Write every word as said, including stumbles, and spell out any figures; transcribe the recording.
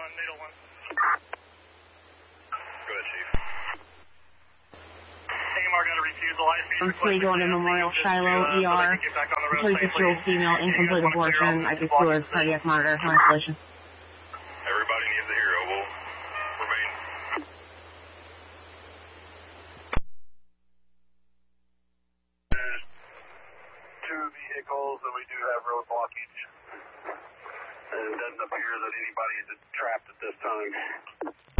On middle one. Go ahead, Chief. A M R got a refusal. I see. I'm three going to Memorial Shiloh, E R. thirty-six-year-old female, incomplete abortion. I just do a cardiac monitor for isolation. Everybody needs a hero. We'll remain. There's two vehicles and we do have road blockage. And it doesn't appear that anybody is trapped at this time.